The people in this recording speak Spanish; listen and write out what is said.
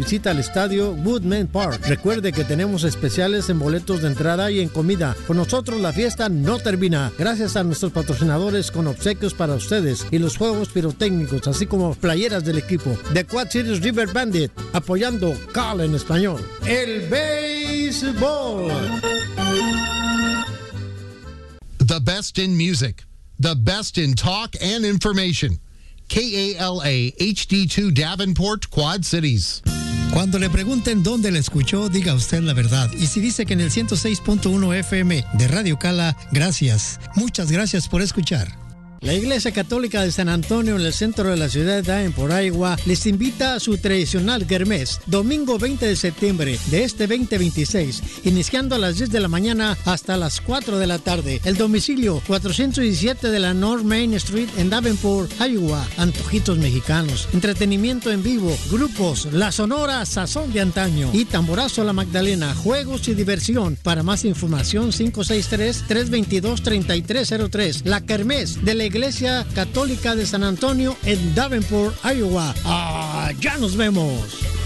visita al estadio Woodman Park. Recuerde que tenemos especiales en boletos de entrada y en comida. Con nosotros la fiesta no termina. Gracias a nuestros patrocinadores con obsequios para ustedes y los juegos pirotécnicos, así como playeras del equipo. The Quad Cities River Bandit, apoyando CAL en español. El béisbol. The best in music. The best in talk and information. KALA HD2 Davenport, Quad Cities. Cuando le pregunten dónde la escuchó, diga usted la verdad. Y si dice que en el 106.1 FM de Radio Cala, gracias. Muchas gracias por escuchar. La Iglesia Católica de San Antonio, en el centro de la ciudad de Davenport, Iowa, les invita a su tradicional kermés, domingo 20 de septiembre de este 2026, iniciando a las 10 de la mañana hasta las 4 de la tarde. El domicilio, 417 de la North Main Street en Davenport, Iowa. Antojitos mexicanos, entretenimiento en vivo, grupos, la Sonora Sazón de Antaño y Tamborazo La Magdalena, juegos y diversión. Para más información, 563-322-3303. La kermés de la Iglesia Católica de San Antonio en Davenport, Iowa. ¡Ya nos vemos!